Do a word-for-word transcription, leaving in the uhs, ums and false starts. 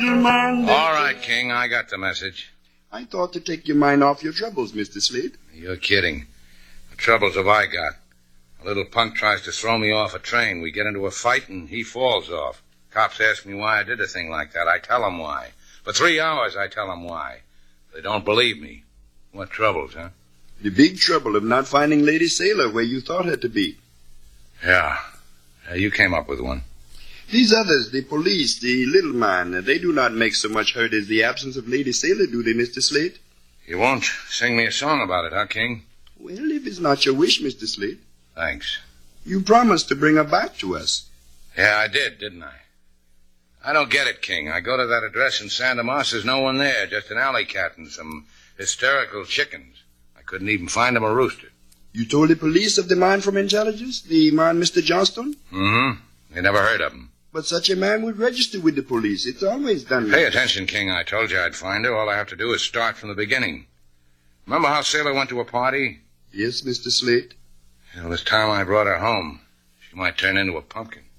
Man, All right, King, I got the message. I thought to take your mind off your troubles, Mister Slade. You're kidding. What troubles have I got? A little punk tries to throw me off a train. We get into a fight, and he falls off. Cops ask me why I did a thing like that. I tell them why. For three hours, I tell them why. They don't believe me. What troubles, huh? The big trouble of not finding Lady Sailor where you thought her to be. Yeah. yeah. You came up with one. These others, the police, the little man, they do not make so much hurt as the absence of Lady Sailor, do they, Mister Slade? You won't sing me a song about it, huh, King? Well, if it's not your wish, Mister Slade. Thanks. You promised to bring her back to us. Yeah, I did, didn't I? I don't get it, King. I go to that address in Santa Moss, there's no one there, just an alley cat and some hysterical chickens. I couldn't even find them a rooster. You told the police of the man from intelligence, the man Mister Johnston? Mm-hmm. They never heard of him. But such a man would register with the police. It's always done. Pay attention, King. I told you I'd find her. All I have to do is start from the beginning. Remember how Sailor went to a party? Yes, Mister Slade. Well, this time I brought her home. She might turn into a pumpkin.